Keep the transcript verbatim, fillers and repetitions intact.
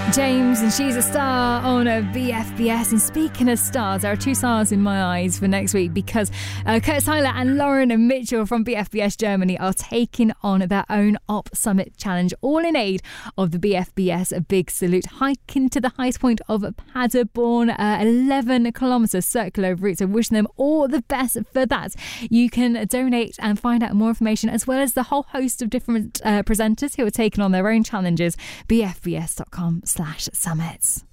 James and She's a Star on a B F B S. And speaking of stars, there are two stars in my eyes for next week because uh, Kurt Tyler and Lauren Mitchell from B F B S Germany are taking on their own Op Summit Challenge, all in aid of the B F B S Big Salute, hiking to the highest point of Paderborn, uh, eleven kilometre circular route. So wishing them all the best for that. You can donate and find out more information, as well as the whole host of different uh, presenters who are taking on their own challenges, b f b s dot com slash summits.